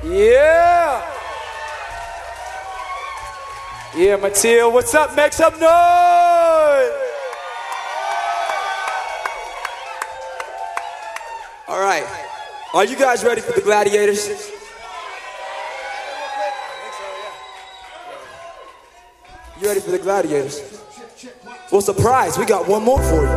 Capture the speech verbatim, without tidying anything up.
Yeah. Yeah, Mateo, what's up? Make some noise. All right. Are you guys ready for the Gladiators? You ready for the Gladiators? Well, surprise, we got one more for you.